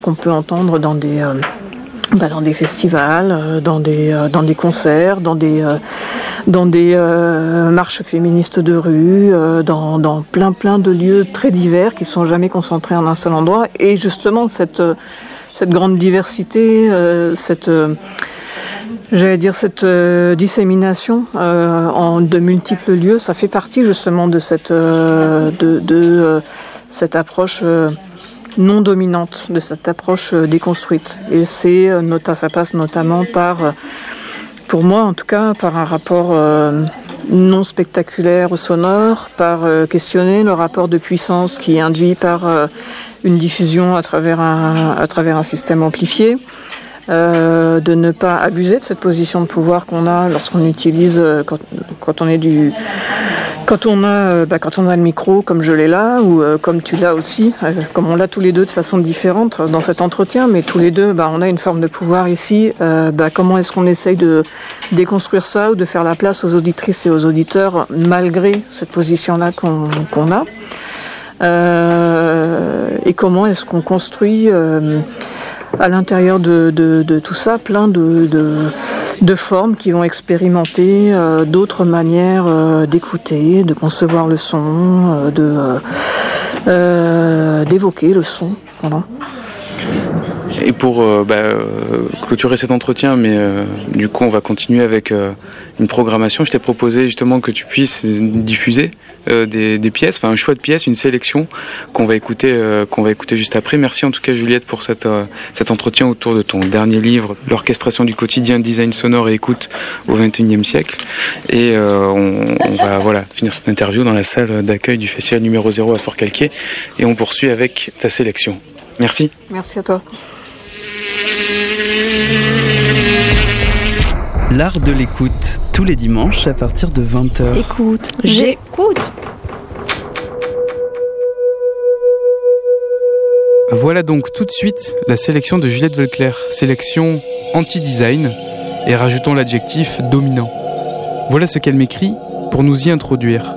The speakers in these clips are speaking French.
qu'on peut entendre dans des festivals, dans des concerts, dans des marches féministes de rue, dans plein de lieux très divers qui sont jamais concentrés en un seul endroit. Et justement, cette grande diversité, cette dissémination de multiples lieux, ça fait partie justement de cette approche non dominante, de cette approche déconstruite. Et ça passe notamment pour moi en tout cas, par un rapport non spectaculaire, sonore, par questionner le rapport de puissance qui est induit par une diffusion à travers un système amplifié, de ne pas abuser de cette position de pouvoir qu'on a lorsqu'on utilise quand on a le micro comme je l'ai là, ou comme tu l'as aussi, comme on l'a tous les deux de façon différente dans cet entretien, mais tous les deux on a une forme de pouvoir ici. Comment est-ce qu'on essaye de déconstruire ça ou de faire la place aux auditrices et aux auditeurs malgré cette position-là qu'on a, et comment est-ce qu'on construit à l'intérieur de tout ça plein de formes qui vont expérimenter d'autres manières d'écouter, de concevoir le son, d'évoquer le son. Voilà. Et pour clôturer cet entretien, mais du coup on va continuer avec une programmation. Je t'ai proposé justement que tu puisses diffuser des pièces, enfin un choix de pièces, une sélection qu'on va écouter juste après. Merci en tout cas Juliette pour cet entretien autour de ton dernier livre, L'orchestration du quotidien, design sonore et écoute au XXIe siècle. Et on va finir cette interview dans la salle d'accueil du festival numéro 0 à Forcalquier, et on poursuit avec ta sélection. Merci. Merci à toi. L'art de l'écoute, tous les dimanches à partir de 20h. Écoute, j'écoute. Voilà donc tout de suite la sélection de Juliette Voelckler, sélection anti-design, et rajoutons l'adjectif dominant. Voilà ce qu'elle m'écrit pour nous y introduire.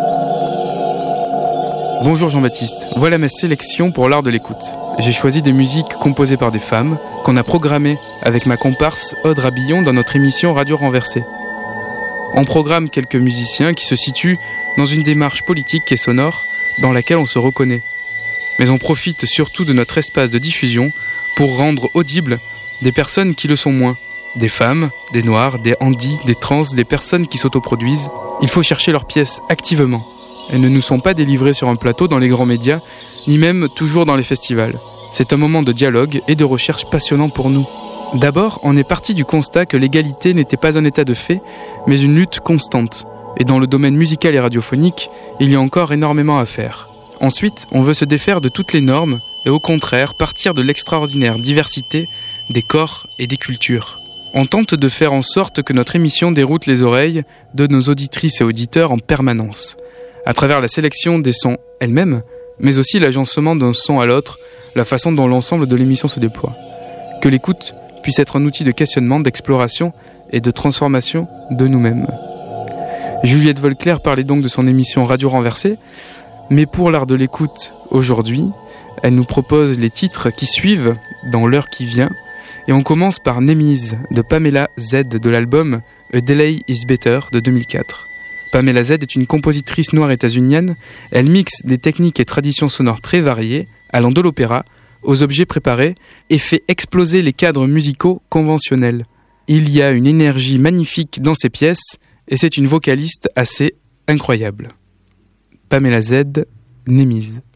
Bonjour Jean-Baptiste, voilà ma sélection pour l'art de l'écoute. J'ai choisi des musiques composées par des femmes qu'on a programmées avec ma comparse Aude Rabillon dans notre émission Radio Renversée. On programme quelques musiciens qui se situent dans une démarche politique et sonore dans laquelle on se reconnaît. Mais on profite surtout de notre espace de diffusion pour rendre audibles des personnes qui le sont moins. Des femmes, des noirs, des handis, des trans, des personnes qui s'autoproduisent. Il faut chercher leurs pièces activement. Elles ne nous sont pas délivrées sur un plateau dans les grands médias, ni même toujours dans les festivals. C'est un moment de dialogue et de recherche passionnant pour nous. D'abord, on est parti du constat que l'égalité n'était pas un état de fait, mais une lutte constante. Et dans le domaine musical et radiophonique, il y a encore énormément à faire. Ensuite, on veut se défaire de toutes les normes et au contraire partir de l'extraordinaire diversité des corps et des cultures. On tente de faire en sorte que notre émission déroute les oreilles de nos auditrices et auditeurs en permanence, à travers la sélection des sons elles-mêmes, mais aussi l'agencement d'un son à l'autre, la façon dont l'ensemble de l'émission se déploie. Que l'écoute puisse être un outil de questionnement, d'exploration et de transformation de nous-mêmes. Juliette Voelckler parlait donc de son émission Radio Renversée, mais pour l'art de l'écoute aujourd'hui, elle nous propose les titres qui suivent dans l'heure qui vient, et on commence par Nemise de Pamela Z de l'album A Delay is Better de 2004. Pamela Z est une compositrice noire états-unienne. Elle mixe des techniques et traditions sonores très variées, allant de l'opéra aux objets préparés, et fait exploser les cadres musicaux conventionnels. Il y a une énergie magnifique dans ses pièces, et c'est une vocaliste assez incroyable. Pamela Z, Nemise.